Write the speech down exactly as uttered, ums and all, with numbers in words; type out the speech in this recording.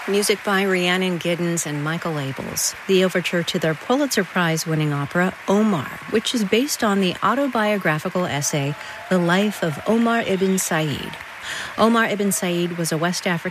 music by Rhiannon Giddens and Michael Abels. The overture to their Pulitzer Prize-winning opera, Omar, which is based on the autobiographical essay, The Life of Omar ibn Said. Omar ibn Said was a West African